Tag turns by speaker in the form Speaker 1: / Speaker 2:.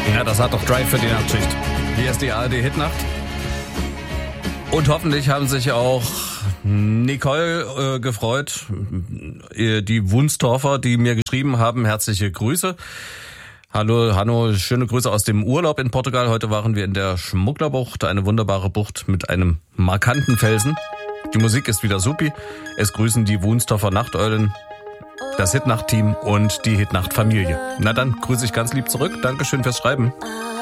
Speaker 1: Ja, das hat doch Drive für die Nachtschicht. Hier ist die ARD-Hitnacht. Und hoffentlich haben sich auch Nicole gefreut, die Wunstorfer, die mir geschrieben haben. Herzliche Grüße. Hallo, Hanno, schöne Grüße aus dem Urlaub in Portugal. Heute waren wir in der Schmugglerbucht, eine wunderbare Bucht mit einem markanten Felsen. Die Musik ist wieder supi. Es grüßen die Wunstorfer Nachteulen, das Hitnacht-Team und die Hitnacht-Familie. Na dann grüße ich ganz lieb zurück. Dankeschön fürs Schreiben.